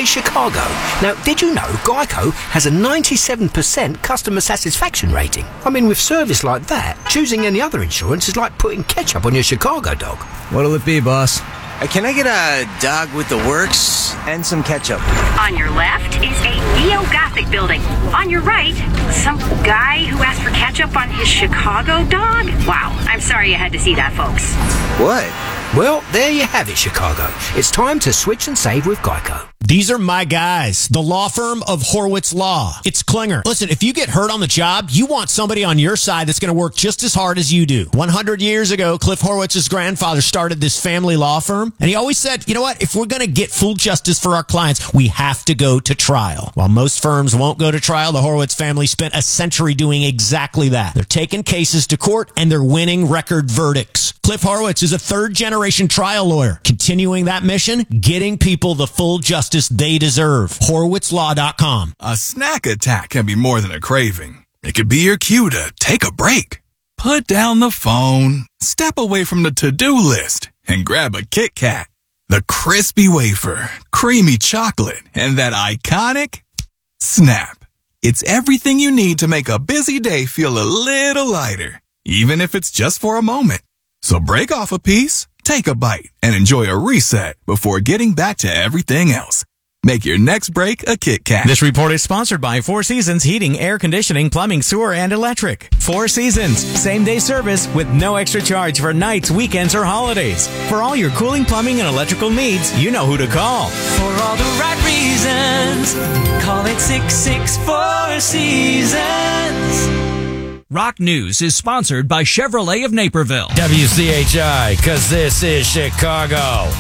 Chicago. Now, did you know Geico has a 97% customer satisfaction rating? I mean, with service like that, choosing any other insurance is like putting ketchup on your Chicago dog. What'll it be, boss? Can I get a dog with the works and some ketchup? On your left is a neo-Gothic building. On your right, some guy who asked for ketchup on his Chicago dog? Wow, I'm sorry you had to see that, folks. What? Well, there you have it, Chicago. It's time to switch and save with Geico. These are my guys, the law firm of Horwitz Law. It's Klinger. Listen, if you get hurt on the job, you want somebody on your side that's going to work just as hard as you do. 100 years ago, Cliff Horwitz's grandfather started this family law firm, and he always said, you know what, if we're going to get full justice for our clients, we have to go to trial. While most firms won't go to trial, the Horwitz family spent a century doing exactly that. They're taking cases to court, and they're winning record verdicts. Cliff Horwitz is a third-generation trial lawyer, continuing that mission, getting people the full justice they deserve. HorwitzLaw.com. A snack attack can be more than a craving. It could be your cue to take a break. Put down the phone, step away from the to-do list, and grab a Kit Kat. The crispy wafer, creamy chocolate, and that iconic snap. It's everything you need to make a busy day feel a little lighter, even if it's just for a moment. So break off a piece, take a bite, and enjoy a reset before getting back to everything else. Make your next break a Kit Kat. This report is sponsored by Four Seasons Heating, Air Conditioning, Plumbing, Sewer, and Electric. Four Seasons, same-day service with no extra charge for nights, weekends, or holidays. For all your cooling, plumbing, and electrical needs, you know who to call. For all the right reasons, call it 664 Seasons. Rock News is sponsored by Chevrolet of Naperville. WCHI, 'cause this is Chicago.